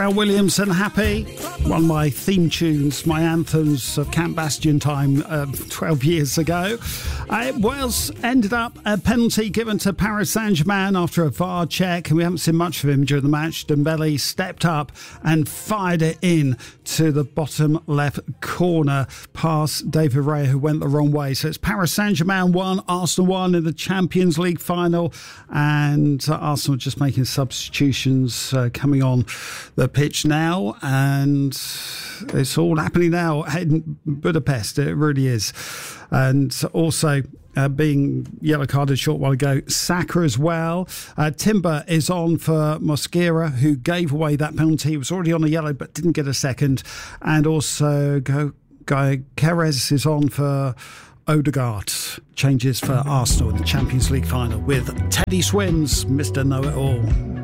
Pharrell Williams and Happy, one of my theme tunes, my anthems of Camp Bastion time 12 years ago. Wales ended up a penalty given to Paris Saint-Germain after a VAR check, and we haven't seen much of him during the match. Dembele stepped up and fired it in to the bottom left corner past David Raya, who went the wrong way. So it's Paris Saint-Germain 1, Arsenal 1 in the Champions League final, and Arsenal just making substitutions coming on the pitch now, and it's all happening now in Budapest. It really is. And also being yellow carded a short while ago, Saka as well. Timber is on for Mosquera, who gave away that penalty. He was already on a yellow but didn't get a second. And also Guy Perez is on for Odegaard. Changes for Arsenal in the Champions League final with Teddy Swims, Mr. Know-It-All.